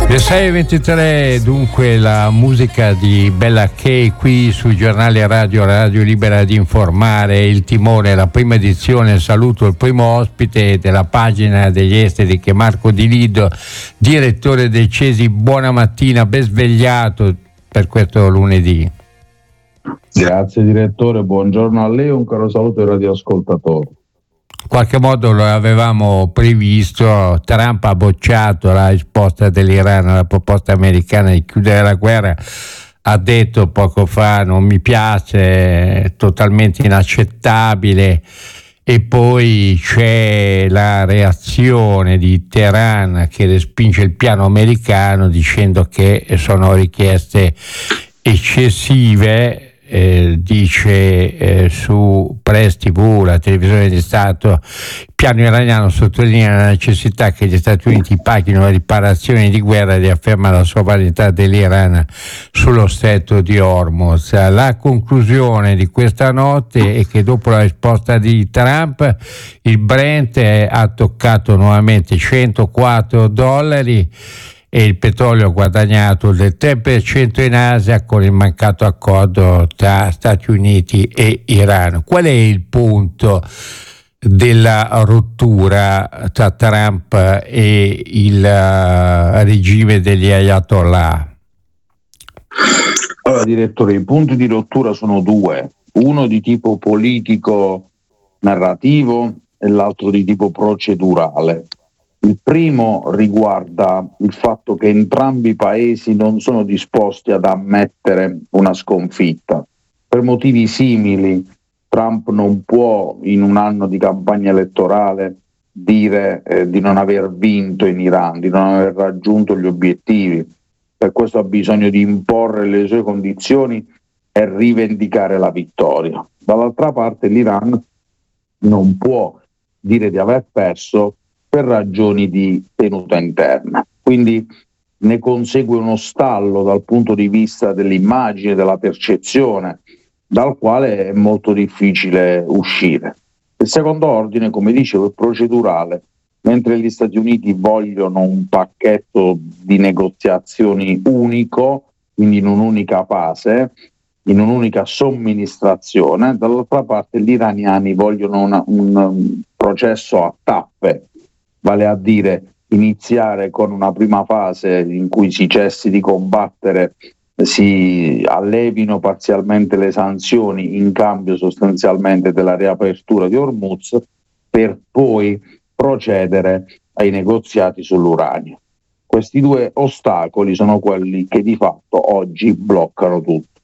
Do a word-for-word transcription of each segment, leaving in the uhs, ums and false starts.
Le sei e ventitré, dunque la musica di Bella K qui sui giornali radio, Radio Libera di Informare, il timone, la prima edizione. Saluto il primo ospite della pagina degli esteri che è Marco Di Lido, direttore del Cesi. Buona mattina, ben svegliato per questo lunedì. Grazie direttore, buongiorno a lei e un caro saluto ai radioascoltatori. In qualche modo lo avevamo previsto. Trump ha bocciato la risposta dell'Iran alla proposta americana di chiudere la guerra, ha detto poco fa non mi piace, è totalmente inaccettabile, e poi c'è la reazione di Teheran che respinge il piano americano dicendo che sono richieste eccessive. Eh, dice eh, su Press tivù, la televisione di Stato, il piano iraniano sottolinea la necessità che gli Stati Uniti paghino le riparazioni di guerra e riafferma la sovranità dell'Iran sullo stretto di Hormuz. La conclusione di questa notte è che dopo la risposta di Trump il Brent ha toccato nuovamente centoquattro dollari e il petrolio ha guadagnato del tre per cento in Asia con il mancato accordo tra Stati Uniti e Iran. Qual è il punto della rottura tra Trump e il uh, regime degli Ayatollah? Allora direttore, i punti di rottura sono due, uno di tipo politico narrativo e l'altro di tipo procedurale. Il primo riguarda il fatto che entrambi i paesi non sono disposti ad ammettere una sconfitta. Per motivi simili, Trump non può in un anno di campagna elettorale dire eh, di non aver vinto in Iran, di non aver raggiunto gli obiettivi. Per questo ha bisogno di imporre le sue condizioni e rivendicare la vittoria. Dall'altra parte l'Iran non può dire di aver perso per ragioni di tenuta interna. Quindi ne consegue uno stallo dal punto di vista dell'immagine, della percezione, dal quale è molto difficile uscire. Il secondo ordine, come dicevo, è procedurale. Mentre gli Stati Uniti vogliono un pacchetto di negoziazioni unico, quindi in un'unica fase, in un'unica somministrazione, dall'altra parte gli iraniani vogliono una, un processo a tappe, vale a dire iniziare con una prima fase in cui si cessi di combattere, si allevino parzialmente le sanzioni in cambio sostanzialmente della riapertura di Hormuz, per poi procedere ai negoziati sull'uranio. Questi due ostacoli sono quelli che di fatto oggi bloccano tutto.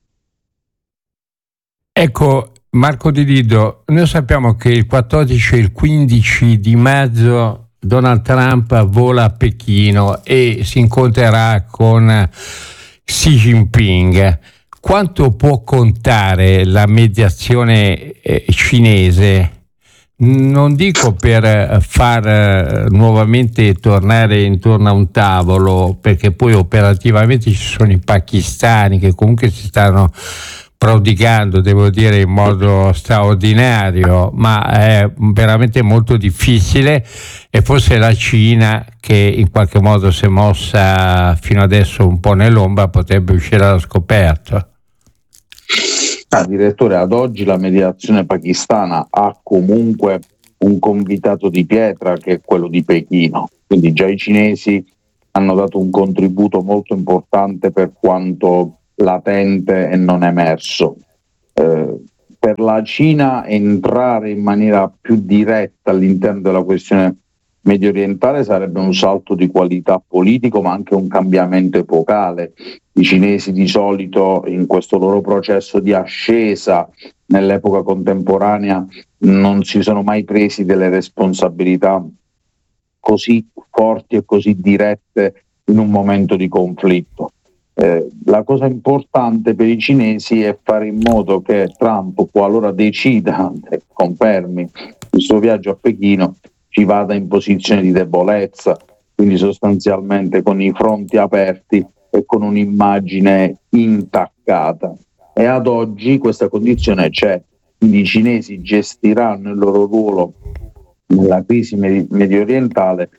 Ecco, Marco Di Lido, noi sappiamo che il quattordici e il quindici di maggio Donald Trump vola a Pechino e si incontrerà con Xi Jinping. Quanto può contare la mediazione eh, cinese? Non dico per far eh, nuovamente tornare intorno a un tavolo, perché poi operativamente ci sono i pakistani che comunque si stanno prodigando, devo dire, in modo straordinario, ma è veramente molto difficile, e forse la Cina, che in qualche modo si è mossa fino adesso un po' nell'ombra, potrebbe uscire allo scoperto. Ah, direttore, ad oggi la mediazione pakistana ha comunque un convitato di pietra che è quello di Pechino, quindi già i cinesi hanno dato un contributo molto importante per quanto latente e non emerso. Eh, per la Cina entrare in maniera più diretta all'interno della questione medio orientale sarebbe un salto di qualità politico, ma anche un cambiamento epocale. I cinesi di solito in questo loro processo di ascesa nell'epoca contemporanea non si sono mai presi delle responsabilità così forti e così dirette in un momento di conflitto. Eh, la cosa importante per i cinesi è fare in modo che Trump, qualora decida e confermi il suo viaggio a Pechino, ci vada in posizione di debolezza, quindi sostanzialmente con i fronti aperti e con un'immagine intaccata. E ad oggi questa condizione c'è, quindi i cinesi gestiranno il loro ruolo nella crisi medio orientale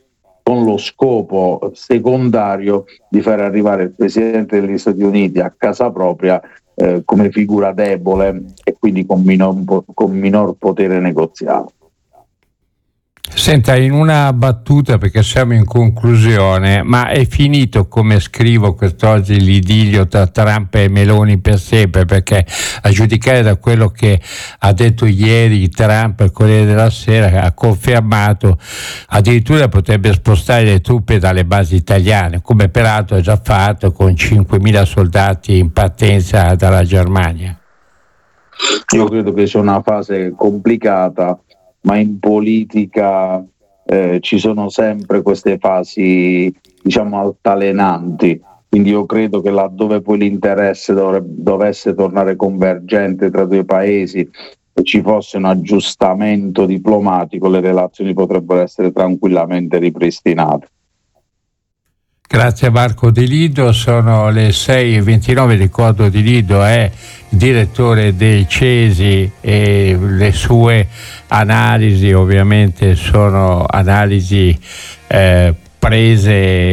con lo scopo secondario di far arrivare il Presidente degli Stati Uniti a casa propria eh, come figura debole e quindi con minor, con minor potere negoziale. Senta, in una battuta, perché siamo in conclusione, ma è finito, come scrivo quest'oggi, l'idillio tra Trump e Meloni per sempre? Perché a giudicare da quello che ha detto ieri Trump al Corriere della Sera, ha confermato addirittura potrebbe spostare le truppe dalle basi italiane, come peraltro ha già fatto con cinquemila soldati in partenza dalla Germania. Io credo che sia una fase complicata, ma in politica eh, ci sono sempre queste fasi, diciamo, altalenanti, quindi io credo che laddove poi l'interesse dovrebbe, dovesse tornare convergente tra due paesi e ci fosse un aggiustamento diplomatico, le relazioni potrebbero essere tranquillamente ripristinate. Grazie a Marco Di Lido, sono le sei e ventinove, ricordo Di Lido è direttore del CESI e le sue analisi ovviamente sono analisi eh, prese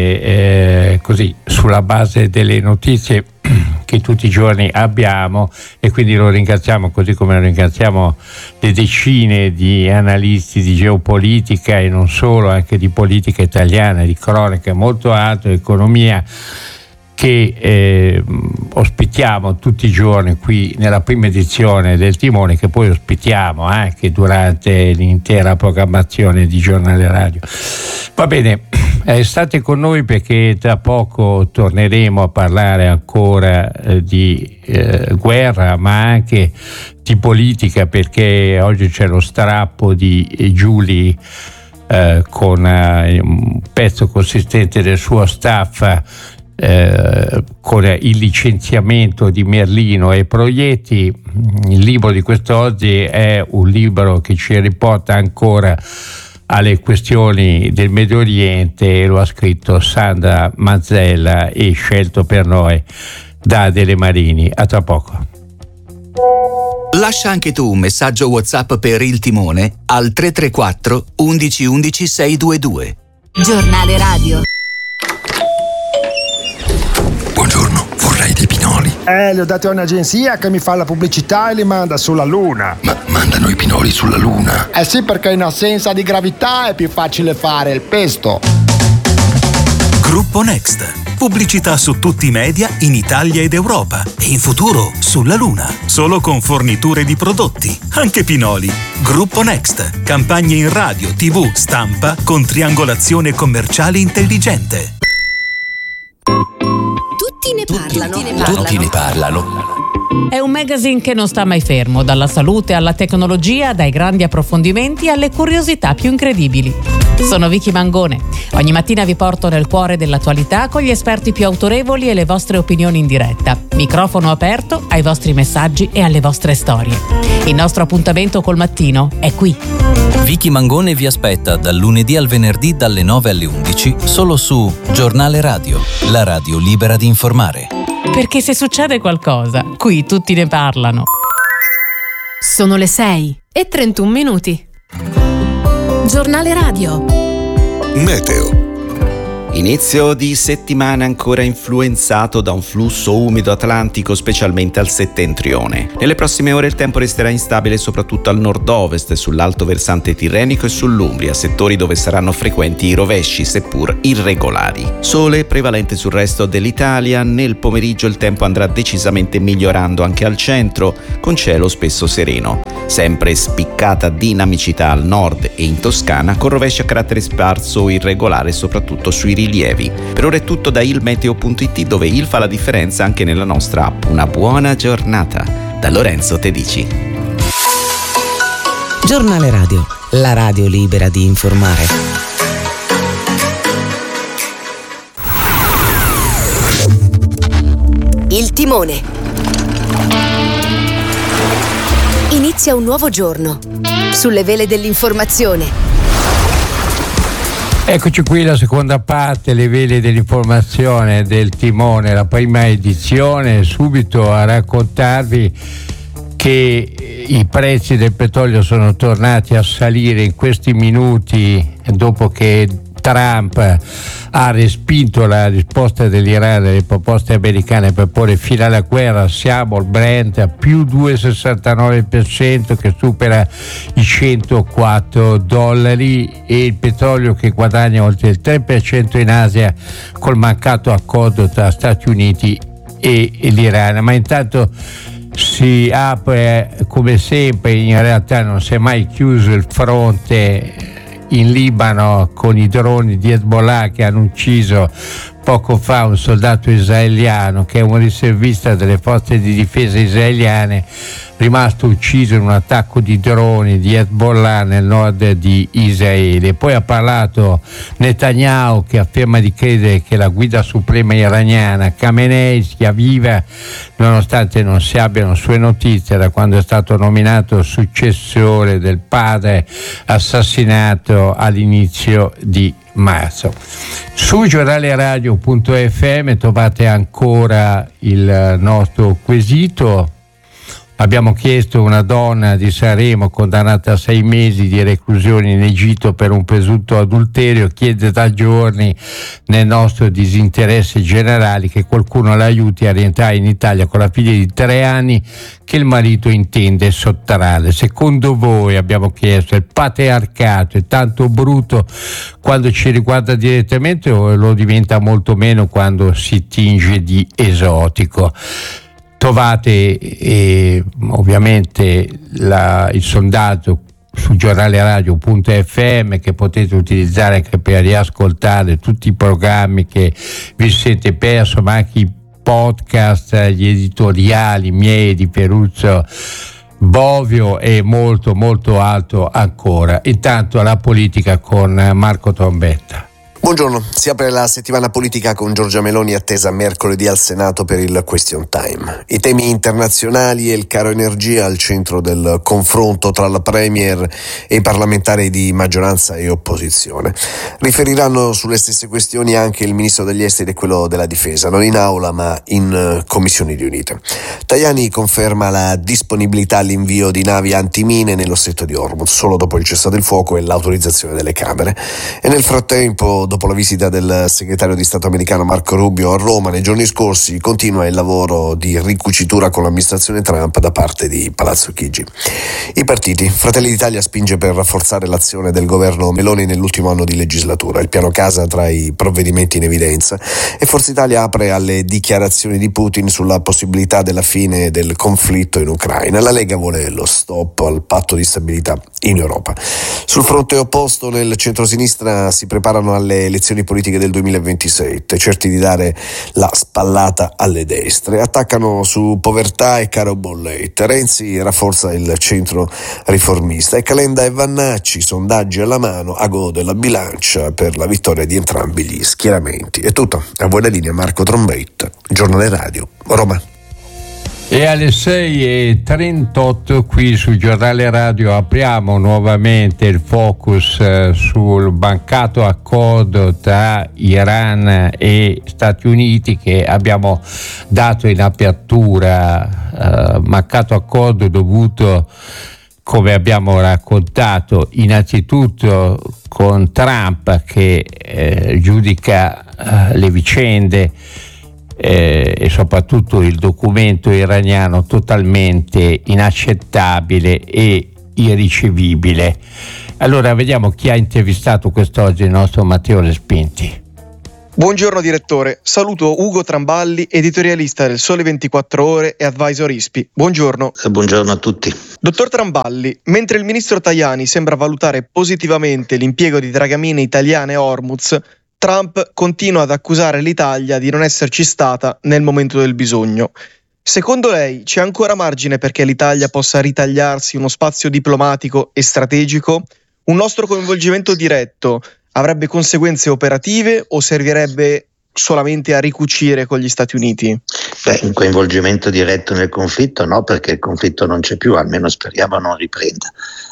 eh, così sulla base delle notizie che tutti i giorni abbiamo, e quindi lo ringraziamo, così come lo ringraziamo le decine di analisti di geopolitica e non solo, anche di politica italiana, di cronaca e molto altro, economia, che eh, ospitiamo tutti i giorni qui nella prima edizione del Timone, che poi ospitiamo anche durante l'intera programmazione di Giornale Radio. Va bene, eh, state con noi perché tra poco torneremo a parlare ancora eh, di eh, guerra, ma anche di politica, perché oggi c'è lo strappo di Giuli eh, con eh, un pezzo consistente del suo staff Eh, con il licenziamento di Merlino e Proietti. Il libro di quest'oggi è un libro che ci riporta ancora alle questioni del Medio Oriente e lo ha scritto Sandra Mazzella e scelto per noi da Adele Marini. A tra poco. Lascia anche tu un messaggio WhatsApp per il Timone al tre tre quattro undici undici seicentoventidue. Giornale Radio. Buongiorno, vorrei dei pinoli. Eh, li ho dati a un'agenzia che mi fa la pubblicità e li manda sulla Luna. Ma mandano i pinoli sulla Luna? Eh sì, perché in assenza di gravità è più facile fare il pesto. Gruppo Next. Pubblicità su tutti i media in Italia ed Europa e in futuro sulla Luna. Solo con forniture di prodotti, anche pinoli. Gruppo Next. Campagne in radio, tivù, stampa con triangolazione commerciale intelligente. Tutti ne parlano. Tutti ne parlano. Tutti ne parlano. È un magazine che non sta mai fermo, dalla salute alla tecnologia, dai grandi approfondimenti alle curiosità più incredibili. Sono Vicky Mangone. Ogni mattina vi porto nel cuore dell'attualità con gli esperti più autorevoli e le vostre opinioni in diretta. Microfono aperto ai vostri messaggi e alle vostre storie. Il nostro appuntamento col mattino è qui. Vicky Mangone vi aspetta dal lunedì al venerdì dalle nove alle undici solo su Giornale Radio, la radio libera di informare. Perché se succede qualcosa, qui tutti ne parlano. Sono le sei e trentuno minuti. Giornale Radio. Meteo. Inizio di settimana ancora influenzato da un flusso umido atlantico, specialmente al settentrione. Nelle prossime ore il tempo resterà instabile soprattutto al nord-ovest, sull'alto versante tirrenico e sull'Umbria, settori dove saranno frequenti i rovesci, seppur irregolari. Sole prevalente sul resto dell'Italia. Nel pomeriggio il tempo andrà decisamente migliorando anche al centro, con cielo spesso sereno. Sempre spiccata dinamicità al nord e in Toscana, con rovesci a carattere sparso o irregolare soprattutto sui rilievi. Per ora è tutto da ilmeteo punto it, dove il fa la differenza anche nella nostra app. Una buona giornata da Lorenzo Tedici. Giornale Radio, la radio libera di informare. Il Timone. Inizia un nuovo giorno sulle vele dell'informazione. Eccoci qui, la seconda parte, le vele dell'informazione del Timone, la prima edizione, subito a raccontarvi che i prezzi del petrolio sono tornati a salire in questi minuti dopo che Trump ha respinto la risposta dell'Iran alle proposte americane per porre fine alla guerra. Siamo al Brent a più due virgola sessantanove per cento, che supera i centoquattro dollari, e il petrolio che guadagna oltre il tre per cento in Asia col mancato accordo tra Stati Uniti e l'Iran. Ma intanto si apre, come sempre, in realtà non si è mai chiuso il fronte in Libano con i droni di Hezbollah che hanno ucciso poco fa un soldato israeliano, che è un riservista delle forze di difesa israeliane, rimasto ucciso in un attacco di droni di Hezbollah nel nord di Israele. Poi ha parlato Netanyahu, che afferma di credere che la guida suprema iraniana Khamenei sia viva, nonostante non si abbiano sue notizie da quando è stato nominato successore del padre assassinato all'inizio di marzo. Su giornale radio punto effe emme trovate ancora il nostro quesito. Abbiamo chiesto una donna di Sanremo condannata a sei mesi di reclusione in Egitto per un presunto adulterio, chiede da giorni, nel nostro disinteresse generale, che qualcuno la aiuti a rientrare in Italia con la figlia di tre anni che il marito intende sottrarre. Secondo voi, abbiamo chiesto, il patriarcato è tanto brutto quando ci riguarda direttamente o lo diventa molto meno quando si tinge di esotico? Trovate eh, ovviamente la, il sondaggio su giornale radio punto effe emme, che potete utilizzare anche per riascoltare tutti i programmi che vi siete perso, ma anche i podcast, gli editoriali miei, di Peruzzo Bovio e molto molto altro ancora. Intanto la politica con Marco Trombetta. Buongiorno, si apre la settimana politica con Giorgia Meloni attesa mercoledì al Senato per il Question Time. I temi internazionali e il caro energia al centro del confronto tra la Premier e i parlamentari di maggioranza e opposizione. Riferiranno sulle stesse questioni anche il Ministro degli Esteri e quello della Difesa, non in aula ma in commissioni riunite. Tajani conferma la disponibilità all'invio di navi antimine nello stretto di Hormuz, solo dopo il cessate il fuoco e l'autorizzazione delle Camere. E nel frattempo, dopo la visita del segretario di Stato americano Marco Rubio a Roma nei giorni scorsi, continua il lavoro di ricucitura con l'amministrazione Trump da parte di Palazzo Chigi. I partiti. Fratelli d'Italia spinge per rafforzare l'azione del governo Meloni nell'ultimo anno di legislatura, il piano casa tra i provvedimenti in evidenza, e Forza Italia apre alle dichiarazioni di Putin sulla possibilità della fine del conflitto in Ucraina. La Lega vuole lo stop al patto di stabilità in Europa. Sul fronte opposto, nel centrosinistra si preparano alle elezioni politiche del duemilaventisette, certi di dare la spallata alle destre. Attaccano su povertà e caro bollette. Renzi rafforza il centro riformista e Calenda e Vannacci, sondaggi alla mano, ago della bilancia per la vittoria di entrambi gli schieramenti. È tutto, a voi la linea Marco Trombetta, Giornale Radio, Roma. E alle sei e trentotto qui sul giornale radio apriamo nuovamente il focus eh, sul mancato accordo tra Iran e Stati Uniti che abbiamo dato in apertura, eh, mancato accordo dovuto, come abbiamo raccontato, innanzitutto con Trump che eh, giudica eh, le vicende Eh, e soprattutto il documento iraniano totalmente inaccettabile e irricevibile. Allora vediamo chi ha intervistato quest'oggi il nostro Matteo Respinti. Buongiorno direttore, saluto Ugo Tramballi, editorialista del Sole ventiquattro Ore e advisor I S P I. Buongiorno. Buongiorno a tutti. Dottor Tramballi, mentre il ministro Tajani sembra valutare positivamente l'impiego di dragamine italiane a Hormuz, Trump continua ad accusare l'Italia di non esserci stata nel momento del bisogno. Secondo lei c'è ancora margine perché l'Italia possa ritagliarsi uno spazio diplomatico e strategico? Un nostro coinvolgimento diretto avrebbe conseguenze operative o servirebbe solamente a ricucire con gli Stati Uniti? Beh, un coinvolgimento diretto nel conflitto no, perché il conflitto non c'è più, almeno speriamo non riprenda.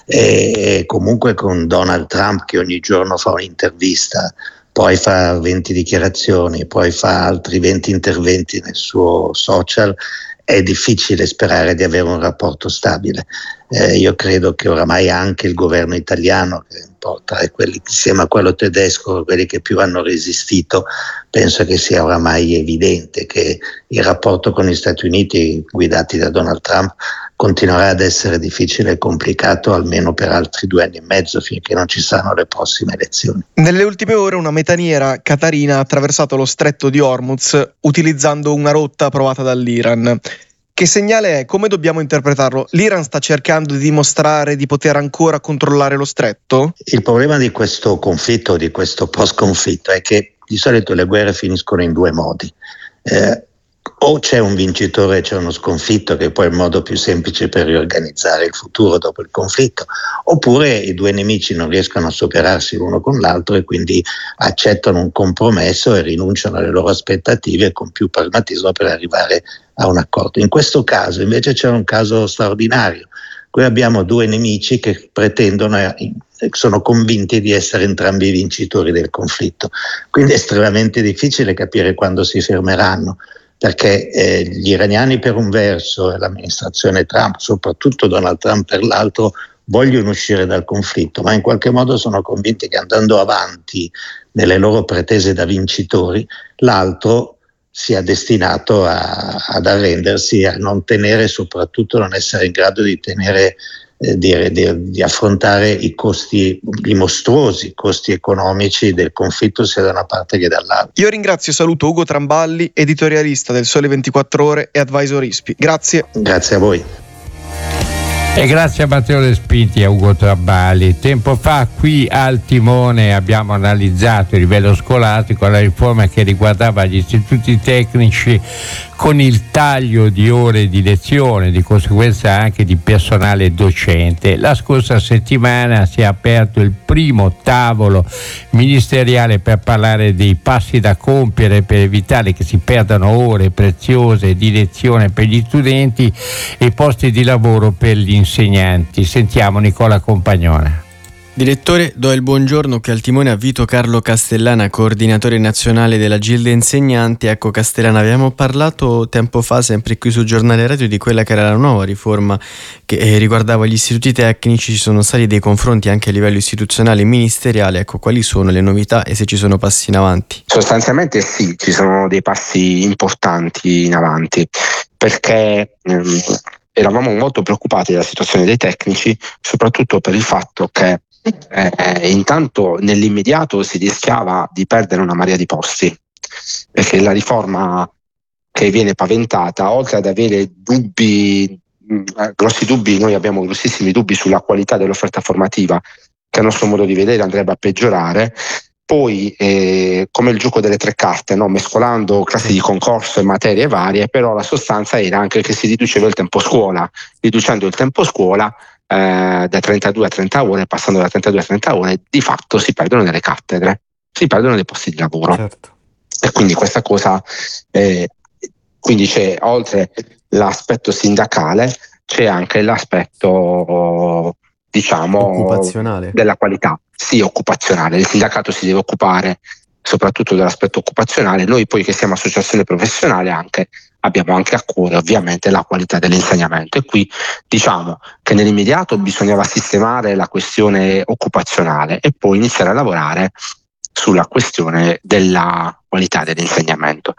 E comunque con Donald Trump che ogni giorno fa un'intervista, poi fa venti dichiarazioni, poi fa altri venti interventi nel suo social, è difficile sperare di avere un rapporto stabile. Eh, io credo che oramai anche il governo italiano, che tra quelli insieme a quello tedesco, quelli che più hanno resistito, penso che sia oramai evidente che il rapporto con gli Stati Uniti guidati da Donald Trump continuerà ad essere difficile e complicato almeno per altri due anni e mezzo, finché non ci saranno le prossime elezioni. Nelle ultime ore una metaniera qatarina ha attraversato lo stretto di Hormuz utilizzando una rotta provata dall'Iran. Che segnale è? Come dobbiamo interpretarlo? L'Iran sta cercando di dimostrare di poter ancora controllare lo stretto? Il problema di questo conflitto, di questo post-conflitto, è che di solito le guerre finiscono in due modi. Eh, o c'è un vincitore e c'è uno sconfitto, che poi è il modo più semplice per riorganizzare il futuro dopo il conflitto, oppure i due nemici non riescono a superarsi l'uno con l'altro e quindi accettano un compromesso e rinunciano alle loro aspettative con più pragmatismo per arrivare a un accordo. In questo caso invece c'è un caso straordinario. Qui abbiamo due nemici che pretendono e sono convinti di essere entrambi i vincitori del conflitto, quindi è estremamente difficile capire quando si fermeranno, perché eh, gli iraniani per un verso e l'amministrazione Trump, soprattutto Donald Trump per l'altro, vogliono uscire dal conflitto, ma in qualche modo sono convinti che andando avanti nelle loro pretese da vincitori, l'altro sia destinato a, ad arrendersi, a non tenere, soprattutto non essere in grado di tenere eh, di, di, di affrontare i costi, i mostruosi costi economici del conflitto sia da una parte che dall'altra. Io ringrazio e saluto Ugo Tramballi, editorialista del Sole ventiquattro Ore e advisor I S P I. Grazie. Grazie a voi. E grazie a Matteo Respinti e a Ugo Tramballi. Tempo fa qui al Timone abbiamo analizzato a livello scolastico la riforma che riguardava gli istituti tecnici con il taglio di ore di lezione, di conseguenza anche di personale docente. La scorsa settimana si è aperto il primo tavolo ministeriale per parlare dei passi da compiere per evitare che si perdano ore preziose di lezione per gli studenti e posti di lavoro per gli insegnanti. Sentiamo Nicola Compagnone. Direttore, do il buongiorno che al timone a Vito Carlo Castellana, coordinatore nazionale della Gilde Insegnanti. Ecco Castellana, abbiamo parlato tempo fa, sempre qui sul Giornale Radio, di quella che era la nuova riforma che eh, riguardava gli istituti tecnici. Ci sono stati dei confronti anche a livello istituzionale e ministeriale. Ecco, quali sono le novità e se ci sono passi in avanti? Sostanzialmente sì, ci sono dei passi importanti in avanti, perché ehm, eravamo molto preoccupati della situazione dei tecnici, soprattutto per il fatto che Eh, intanto nell'immediato si rischiava di perdere una marea di posti, perché la riforma che viene paventata, oltre ad avere dubbi, mh, grossi dubbi, noi abbiamo grossissimi dubbi sulla qualità dell'offerta formativa, che a nostro modo di vedere andrebbe a peggiorare. Poi eh, come il gioco delle tre carte, no? Mescolando classi di concorso e materie varie, però la sostanza era anche che si riduceva il tempo scuola. Riducendo il tempo scuola eh, da trentadue a trenta ore, passando da trentadue a trenta ore, di fatto si perdono delle cattedre, si perdono dei posti di lavoro. Certo. E quindi questa cosa, eh, quindi c'è, oltre l'aspetto sindacale, c'è anche l'aspetto, diciamo, occupazionale, della qualità. Sì, occupazionale. Il sindacato si deve occupare soprattutto dell'aspetto occupazionale. Noi poi, che siamo associazione professionale, anche abbiamo anche a cuore ovviamente la qualità dell'insegnamento, e qui diciamo che nell'immediato bisognava sistemare la questione occupazionale e poi iniziare a lavorare sulla questione della qualità dell'insegnamento,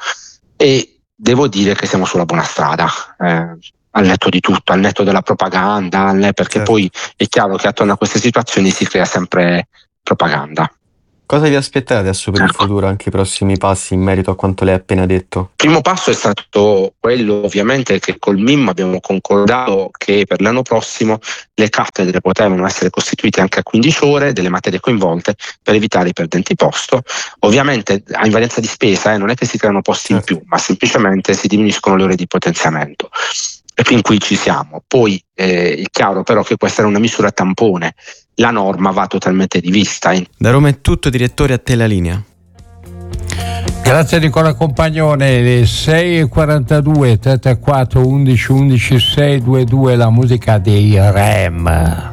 e devo dire che siamo sulla buona strada, eh, al netto di tutto, al netto della propaganda, perché certo. Poi è chiaro che attorno a queste situazioni si crea sempre propaganda. Cosa vi aspettate adesso per il futuro, anche i prossimi passi in merito a quanto lei ha appena detto? Il primo passo è stato quello, ovviamente, che col M I M abbiamo concordato che per l'anno prossimo le cattedre potevano essere costituite anche a quindici ore delle materie coinvolte, per evitare i perdenti posto. Ovviamente a invarianza di spesa, eh, non è che si creano posti certo. in più, ma semplicemente si diminuiscono le ore di potenziamento. E fin qui ci siamo. Poi eh, è chiaro però che questa era una misura tampone, la norma va totalmente rivista. Da Roma è tutto, direttore, a te la linea. Grazie Nicola Compagnone. Le sei e quarantadue, trentaquattro undici undici sei due due, la musica dei Rem.